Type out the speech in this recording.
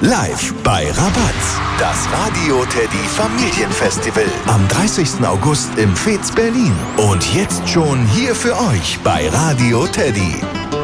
Live bei Rabatz. Das Radio Teddy Familienfestival am 30. August im Fez Berlin. Und jetzt schon hier für euch bei Radio Teddy.